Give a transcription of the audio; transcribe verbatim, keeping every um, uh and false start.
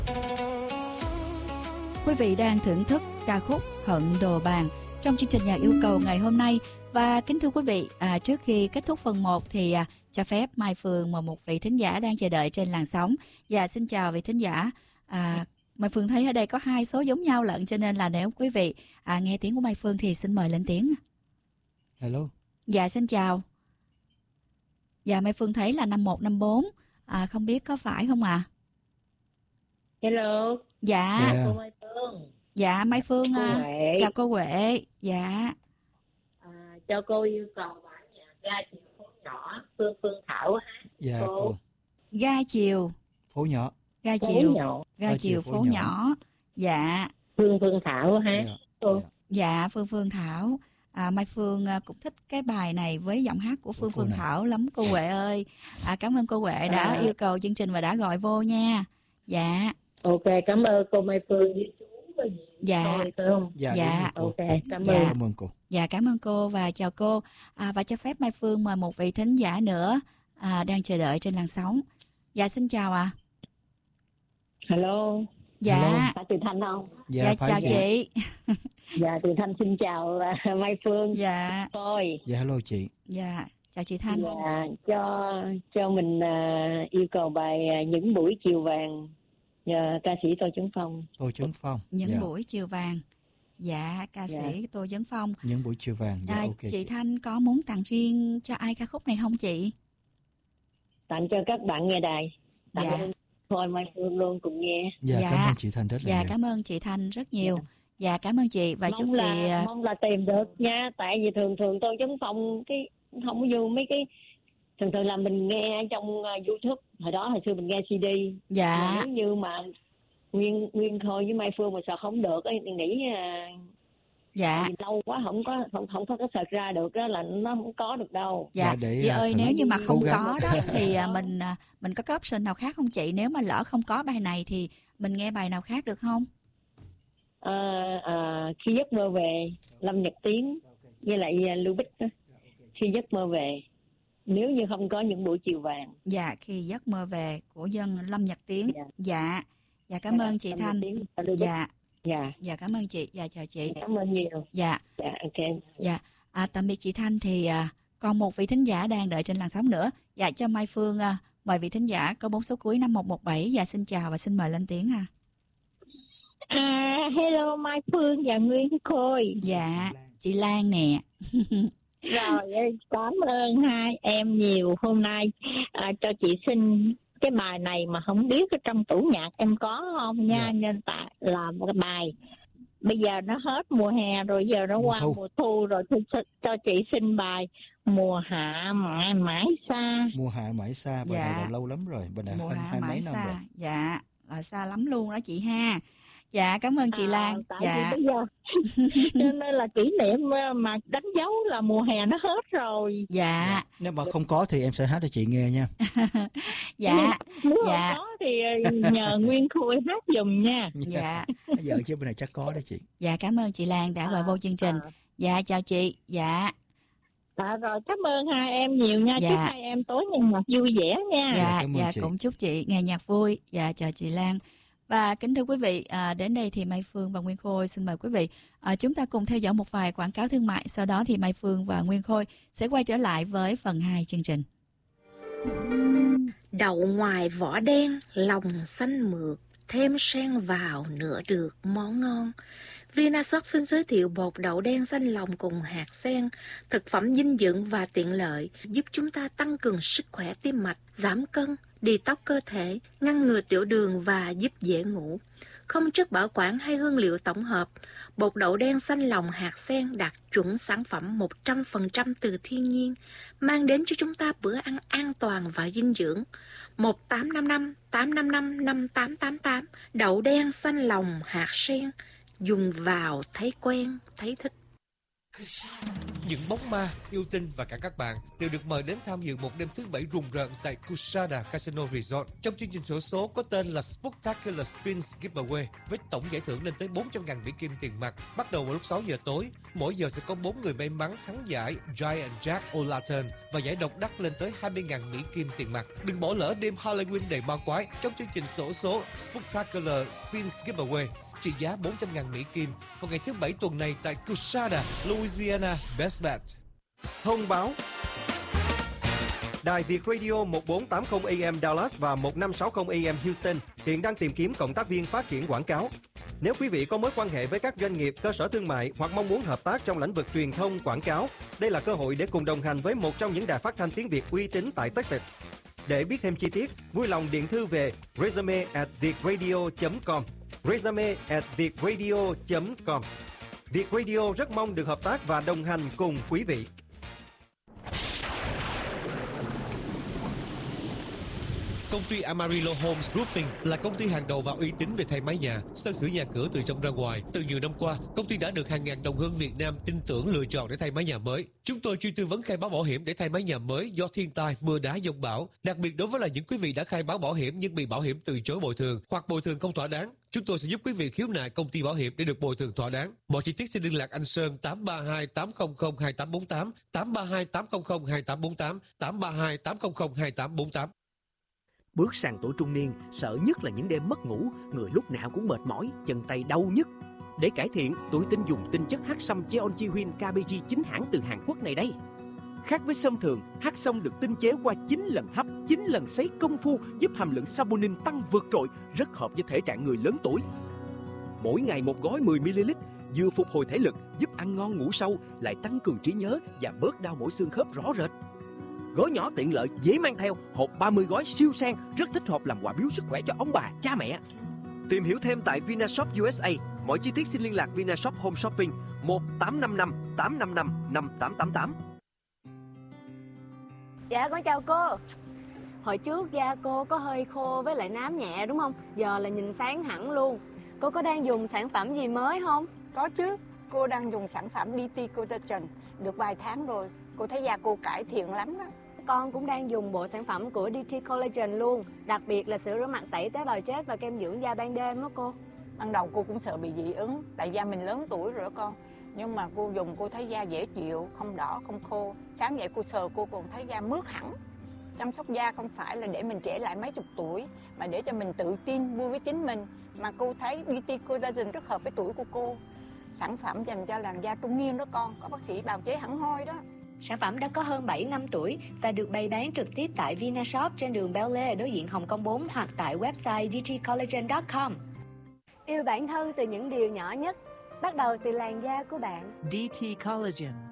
Quý vị đang thưởng thức ca khúc Hận Đồ Bàn trong chương trình Nhạc Yêu Cầu ngày hôm nay. Và kính thưa quý vị, à, trước khi kết thúc phần một thì à, cho phép Mai Phương mời một vị thính giả đang chờ đợi trên làn sóng. Và xin chào vị thính giả. À, Mai Phương thấy ở đây có hai số giống nhau lận, cho nên là nếu quý vị à, nghe tiếng của Mai Phương thì xin mời lên tiếng. Hello. Dạ xin chào. Dạ Mai Phương thấy là năm một năm bốn, à, không biết có phải không ạ? À? Hello. Dạ. Yeah. Cô Mai Phương. Dạ Mai Phương cô à. Chào cô Huệ. Dạ. À, cho cô yêu cầu bản nhạc Ga Chiều Phố Nhỏ Phương Phương Thảo hát. Dạ cô. cô. Ga Chiều Phố Nhỏ. Ga Chiều. Ga Chiều Phố, phố nhỏ. nhỏ. Dạ. Phương Phương Thảo hát. Dạ. Cô. Dạ. Dạ Phương Phương Thảo. À, Mai Phương cũng thích cái bài này với giọng hát của Phương Phương này. Thảo lắm cô Huệ ơi. À, cảm ơn cô Huệ đã à. yêu cầu chương trình và đã gọi vô nha. Dạ. Ok, cảm ơn cô Mai Phương với chú. Dạ. Tôi, tôi không? Dạ. Dạ. Ok, cảm dạ. ơn. Cảm ơn cô. Dạ, cảm ơn cô và chào cô. À, và cho phép Mai Phương mời một vị thính giả nữa à, đang chờ đợi trên làn sóng. Dạ, xin chào ạ. À. Hello. Dạ. Hello. Phải Từ Thanh không? Dạ, dạ chào chị. Dạ, Từ Thanh xin chào uh, Mai Phương. Dạ. Tôi. Dạ, hello chị. Dạ, chào chị Thanh. Dạ, cho cho mình uh, yêu cầu bài uh, Những Buổi Chiều Vàng. Dạ, ca sĩ Tô Chấn Phong. Tô Chấn Phong. Những dạ. buổi chiều vàng. Dạ, ca sĩ dạ. Tô Chấn Phong. Những buổi chiều vàng. Dạ, à, ok. Chị, chị Thanh có muốn tặng riêng cho ai ca khúc này không chị? Tặng cho các bạn nghe đài. Tặng dạ. Thôi Mai Phương luôn cùng nghe. Dạ, dạ, cảm ơn chị Thanh rất là dạ, nhiều. Dạ, cảm ơn chị Thanh rất nhiều. Dạ, dạ cảm ơn chị và mong chúc là, chị... Mong là tìm được nha. Tại vì thường thường Tô Chấn Phong cái không có vô mấy cái... Thường thường là mình nghe trong uh, YouTube. Hồi đó hồi xưa mình nghe xê đê. Dạ. Mà nếu như mà Nguyên Nguyên Khôi với Mai Phương mà sợ không được ấy, thì nghĩ uh, dạ lâu quá không có không không có cái search ra được đó là nó không có được đâu. Dạ, dạ chị ơi nếu như mà không có đó thì mình mình có cái option nào khác không chị? Nếu mà lỡ không có bài này thì mình nghe bài nào khác được không? À, à, Khi Giấc Mơ Về, Lâm Nhật Tiến với lại Lưu Bích đó. Khi Giấc Mơ Về. Nếu như không có Những Buổi Chiều Vàng. Dạ, Khi Giấc Mơ Về của dân Lâm Nhật Tiến. Dạ. Dạ. Dạ cảm ơn chị Thanh. Dạ. Dạ. Dạ cảm ơn chị. Dạ chào chị. Cảm ơn nhiều. Dạ. Dạ ok. Dạ. À, tạm biệt chị Thanh thì à, còn một vị thính giả đang đợi trên làn sóng nữa. Dạ cho Mai Phương à, mời vị thính giả có bốn số cuối năm một một bảy. Dạ xin chào và xin mời lên tiếng ha. À hello Mai Phương và Nguyên Khôi. Dạ, chị Lan nè. Rồi cảm ơn hai em nhiều hôm nay à, cho chị xin cái bài này mà không biết ở trong tủ nhạc em có không nha. Yeah. Nên tại là một cái bài bây giờ nó hết mùa hè rồi, giờ nó mùa qua thu. mùa thu rồi thì cho chị xin bài Mùa Hạ Mãi Mãi Xa. Mùa Hạ Mãi Xa, bài dạ. này là lâu lắm rồi, bài này hai, hai mấy năm rồi. Dạ, là xa lắm luôn đó chị ha. Dạ cảm ơn chị à, Lan. Dạ. Bây giờ cho nên là kỷ niệm mà đánh dấu là mùa hè nó hết rồi. Dạ. dạ. Nếu mà không có thì em sẽ hát cho chị nghe nha. Dạ. Nếu dạ. không có thì nhờ Nguyên Khôi hát giùm nha. Dạ. Bây giờ chứ bên này chắc có đó chị. Dạ cảm ơn chị Lan đã à, gọi vô chương trình. À. Dạ chào chị. Dạ. À, rồi cảm ơn hai em nhiều nha. Dạ. Chúc hai em tối ngày nhạc vui vẻ nha. Dạ, dạ, dạ cũng chúc chị ngày nhạc vui. Dạ chào chị Lan. Và kính thưa quý vị, à, đến đây thì Mai Phương và Nguyên Khôi xin mời quý vị à, chúng ta cùng theo dõi một vài quảng cáo thương mại. Sau đó thì Mai Phương và Nguyên Khôi sẽ quay trở lại với phần hai chương trình. Đậu ngoài vỏ đen, lòng xanh mượt, thêm sen vào nữa được món ngon. Vinashop xin giới thiệu bột đậu đen xanh lòng cùng hạt sen, thực phẩm dinh dưỡng và tiện lợi, giúp chúng ta tăng cường sức khỏe tim mạch, giảm cân, đi tóc cơ thể, ngăn ngừa tiểu đường và giúp dễ ngủ. Không chất bảo quản hay hương liệu tổng hợp, bột đậu đen xanh lòng hạt sen đạt chuẩn sản phẩm một trăm phần trăm từ thiên nhiên, mang đến cho chúng ta bữa ăn an toàn và dinh dưỡng. một tám năm năm tám năm năm năm tám tám tám, đậu đen xanh lòng hạt sen, dùng vào thấy quen, thấy thích. Những bóng ma, yêu tinh và cả các bạn đều được mời đến tham dự một đêm thứ bảy rùng rợn tại Kushada Casino Resort trong chương trình xổ số có tên là Spectacular Spins Giveaway với tổng giải thưởng lên tới bốn trăm nghìn Mỹ Kim tiền mặt. Bắt đầu vào lúc sáu giờ tối, mỗi giờ sẽ có bốn người may mắn thắng giải Giant Jack O'Lantern và giải độc đắc lên tới hai mươi nghìn Mỹ Kim tiền mặt. Đừng bỏ lỡ đêm Halloween đầy ma quái trong chương trình xổ số Spectacular Spins Giveaway trị giá bốn trăm nghìn Mỹ Kim vào ngày thứ bảy tuần này tại Coachella, Louisiana. Best bet. Thông báo: Đài Việt Radio một bốn tám không A M Dallas và một năm sáu không A M Houston hiện đang tìm kiếm cộng tác viên phát triển quảng cáo. Nếu quý vị có mối quan hệ với các doanh nghiệp, cơ sở thương mại hoặc mong muốn hợp tác trong lĩnh vực truyền thông quảng cáo, đây là cơ hội để cùng đồng hành với một trong những đài phát thanh tiếng Việt uy tín tại Texas. Để biết thêm chi tiết, vui lòng điện thư về resume at vietradio chấm com. resume at vietradio chấm com. Việt Radio rất mong được hợp tác và đồng hành cùng quý vị. Công ty Amarillo Homes Roofing là công ty hàng đầu và uy tín về thay mái nhà, sơn sửa nhà cửa từ trong ra ngoài. Từ nhiều năm qua, công ty đã được hàng ngàn đồng hương Việt Nam tin tưởng lựa chọn để thay mái nhà mới. Chúng tôi chuyên tư vấn khai báo bảo hiểm để thay mái nhà mới do thiên tai, mưa đá, dông bão. Đặc biệt đối với là những quý vị đã khai báo bảo hiểm nhưng bị bảo hiểm từ chối bồi thường hoặc bồi thường không thỏa đáng, chúng tôi sẽ giúp quý vị khiếu nại công ty bảo hiểm để được bồi thường thỏa đáng. Mọi chi tiết xin liên lạc anh Sơn tám ba hai tám không không hai tám bốn tám, tám ba hai tám không không hai tám bốn tám, tám ba hai tám không không hai tám bốn tám. Bước sang tuổi trung niên, sợ nhất là những đêm mất ngủ, người lúc nào cũng mệt mỏi, chân tay đau nhức. Để cải thiện, tuổi tin dùng tinh chất Hắc Sâm Jeonjiwin K B G chính hãng từ Hàn Quốc này đây. Khác với sâm thường, Hắc Sâm được tinh chế qua chín lần hấp, chín lần sấy công phu giúp hàm lượng saponin tăng vượt trội, rất hợp với thể trạng người lớn tuổi. Mỗi ngày một gói mười mi li lít, vừa phục hồi thể lực, giúp ăn ngon ngủ sâu, lại tăng cường trí nhớ và bớt đau mỏi xương khớp rõ rệt. Gói nhỏ tiện lợi, dễ mang theo, hộp ba mươi gói siêu sang, rất thích hợp làm quà biếu sức khỏe cho ông bà, cha mẹ. Tìm hiểu thêm tại Vinashop U S A. Mọi chi tiết xin liên lạc Vinashop Home Shopping một tám năm năm tám năm năm năm tám tám tám. Dạ con chào cô. Hồi trước da cô có hơi khô với lại nám nhẹ đúng không? Giờ là nhìn sáng hẳn luôn. Cô có đang dùng sản phẩm gì mới không? Có chứ, cô đang dùng sản phẩm đê tê Collagen được vài tháng rồi. Cô thấy da cô cải thiện lắm đó. Con cũng đang dùng bộ sản phẩm của đê tê Collagen luôn. Đặc biệt là sữa rửa mặt tẩy tế bào chết và kem dưỡng da ban đêm đó cô. Ban đầu cô cũng sợ bị dị ứng, tại da mình lớn tuổi rồi đó con. Nhưng mà cô dùng cô thấy da dễ chịu, không đỏ, không khô. Sáng dậy cô sờ cô còn thấy da mướt hẳn. Chăm sóc da không phải là để mình trẻ lại mấy chục tuổi, mà để cho mình tự tin, vui với chính mình. Mà cô thấy đê tê Collagen rất hợp với tuổi của cô. Sản phẩm dành cho làn da trung niên đó con, có bác sĩ bào chế hẳn hoi đó. Sản phẩm đã có hơn bảy năm tuổi và được bày bán trực tiếp tại Vinashop trên đường Bel Air đối diện Hồng Kông bốn hoặc tại website d t collagen chấm com. Yêu bản thân từ những điều nhỏ nhất, bắt đầu từ làn da của bạn. đê tê Collagen